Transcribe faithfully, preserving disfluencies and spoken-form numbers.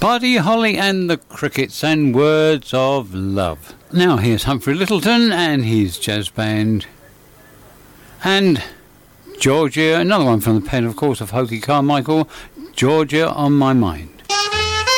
Buddy Holly and the Crickets and Words of Love. Now here's Humphrey Lyttelton and his jazz band. And Georgia, another one from the pen, of course, of Hokie Carmichael, Georgia on My Mind.